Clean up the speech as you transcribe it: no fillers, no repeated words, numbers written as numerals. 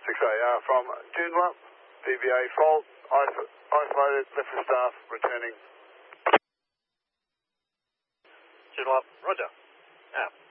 6AR from Joondalup, DVA fault, isolated, left for staff, returning. Joondalup, roger. Out.